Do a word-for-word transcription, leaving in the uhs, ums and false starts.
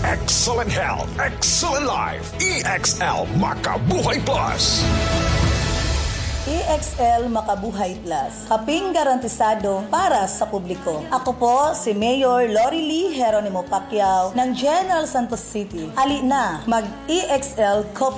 Excellent health, excellent life. E X L Makabuhay Plus. E X L Makabuhay Plus, kaping garantisado para sa publiko. Ako po si Mayor Lori Lee Geronimo Pacquiao ng General Santos City. Hali na, mag-E X L Coffee